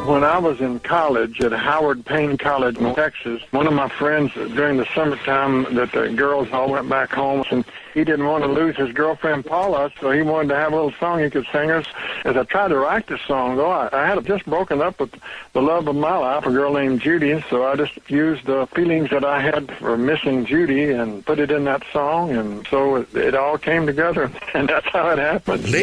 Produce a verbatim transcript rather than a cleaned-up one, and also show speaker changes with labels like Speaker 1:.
Speaker 1: When I was in college at Howard Payne College in Texas, one of my friends during the summertime that the girls all went back home, and he didn't want to lose his girlfriend Paula, so he wanted to have a little song he could sing us. As I tried to write this song, though, I, I had just broken up with the love of my life, a girl named Judy, so I just used the feelings that I had for missing Judy and put it in that song, and so it, it all came together, and that's how it happened.